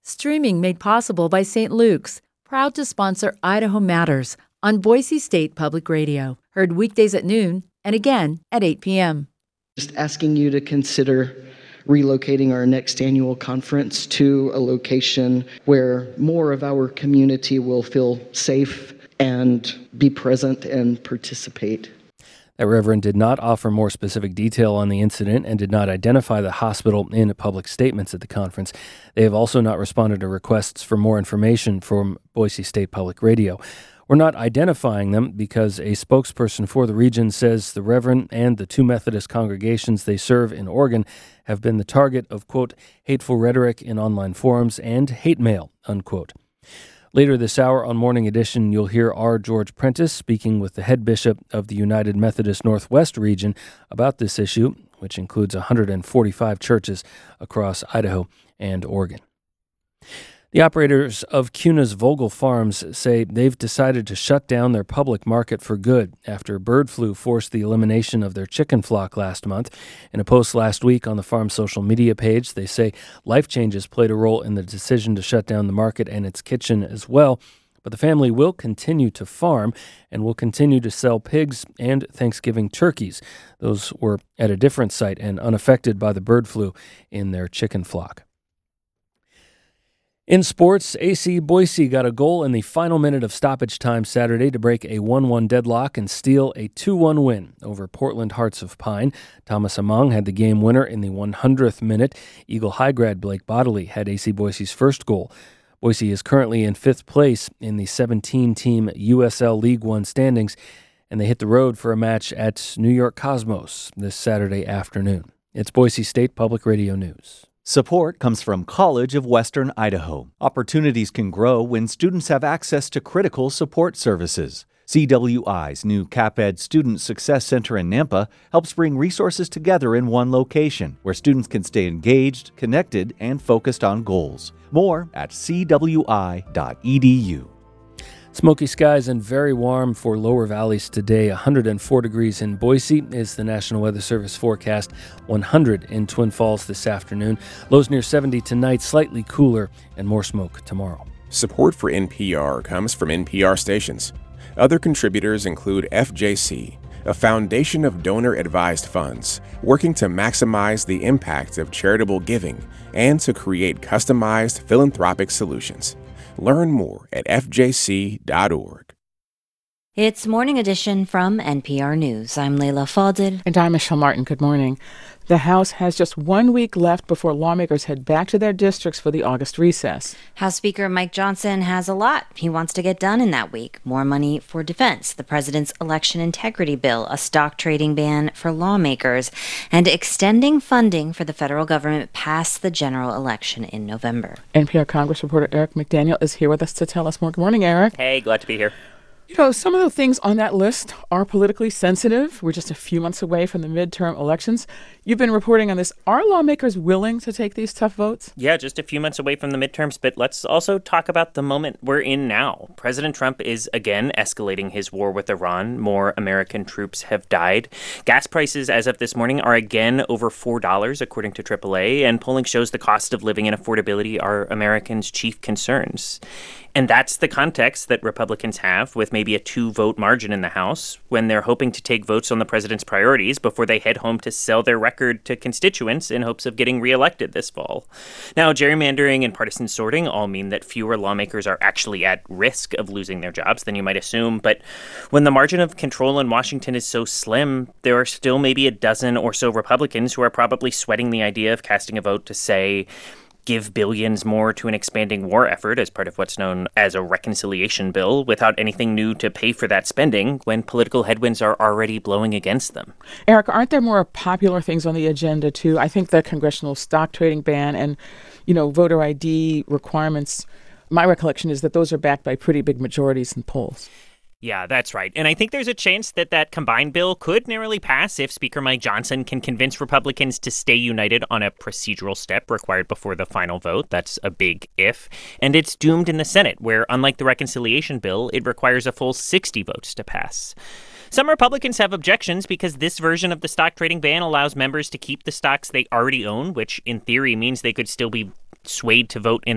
Streaming made possible by St. Luke's, proud to sponsor Idaho Matters on Boise State Public Radio. Heard weekdays at noon and again at 8 p.m. Just asking you to consider relocating our next annual conference to a location where more of our community will feel safe and be present and participate. That reverend did not offer more specific detail on the incident and did not identify the hospital in public statements at the conference. They have also not responded to requests for more information from Boise State Public Radio. We're not identifying them because a spokesperson for the region says the reverend and the two Methodist congregations they serve in Oregon have been the target of, quote, hateful rhetoric in online forums and hate mail, unquote. Later this hour on Morning Edition, you'll hear R. George Prentice speaking with the head bishop of the United Methodist Northwest region about this issue, which includes 145 churches across Idaho and Oregon. The operators of Kuna's Vogel Farms say they've decided to shut down their public market for good after bird flu forced the elimination of their chicken flock last month. In a post last week on the farm's social media page, they say life changes played a role in the decision to shut down the market and its kitchen as well. But the family will continue to farm and will continue to sell pigs and Thanksgiving turkeys. Those were at a different site and unaffected by the bird flu in their chicken flock. In sports, AC Boise got a goal in the final minute of stoppage time Saturday to break a 1-1 deadlock and steal a 2-1 win over Portland Hearts of Pine. Thomas Among had the game winner in the 100th minute. Eagle High grad Blake Bodley had AC Boise's first goal. Boise is currently in fifth place in the 17-team USL League One standings, and they hit the road for a match at New York Cosmos this Saturday afternoon. It's Boise State Public Radio News. Support comes from College of Western Idaho. Opportunities can grow when students have access to critical support services. CWI's new CapEd Student Success Center in Nampa helps bring resources together in one location where students can stay engaged, connected, and focused on goals. More at cwi.edu. Smoky skies and very warm for lower valleys today. 104 degrees in Boise is the National Weather Service forecast. 100 in Twin Falls this afternoon. Lows near 70 tonight, slightly cooler and more smoke tomorrow. Support for NPR comes from NPR stations. Other contributors include FJC, a foundation of donor-advised funds working to maximize the impact of charitable giving and to create customized philanthropic solutions. Learn more at fjc.org. It's Morning Edition from NPR News. I'm Leila Fadel. And I'm Michelle Martin. Good morning. The House has just 1 week left before lawmakers head back to their districts for the August recess. House Speaker Mike Johnson has a lot he wants to get done in that week. More money for defense, the president's election integrity bill, a stock trading ban for lawmakers, and extending funding for the federal government past the general election in November. NPR Congress reporter Eric McDaniel is here with us to tell us more. Good morning, Eric. Hey, glad to be here. You know, some of the things on that list are politically sensitive. We're just a few months away from the midterm elections. You've been reporting on this. Are lawmakers willing to take these tough votes? Yeah, just a few months away from the midterms, but let's also talk about the moment we're in now. President Trump is again escalating his war with Iran. More American troops have died. Gas prices as of this morning are again over $4, according to AAA, and polling shows the cost of living and affordability are Americans' chief concerns. And that's the context that Republicans have with maybe a 2-vote margin in the House when they're hoping to take votes on the president's priorities before they head home to sell their record to constituents in hopes of getting reelected this fall. Now, gerrymandering and partisan sorting all mean that fewer lawmakers are actually at risk of losing their jobs than you might assume. But when the margin of control in Washington is so slim, there are still maybe a dozen or so Republicans who are probably sweating the idea of casting a vote to say, give billions more to an expanding war effort as part of what's known as a reconciliation bill without anything new to pay for that spending when political headwinds are already blowing against them. Eric, aren't there more popular things on the agenda, too? I think the congressional stock trading ban and, voter ID requirements, my recollection is that those are backed by pretty big majorities in polls. Yeah, that's right. And I think there's a chance that combined bill could narrowly pass if Speaker Mike Johnson can convince Republicans to stay united on a procedural step required before the final vote. That's a big if. And it's doomed in the Senate, where, unlike the reconciliation bill, it requires a full 60 votes to pass. Some Republicans have objections because this version of the stock trading ban allows members to keep the stocks they already own, which in theory means they could still be swayed to vote in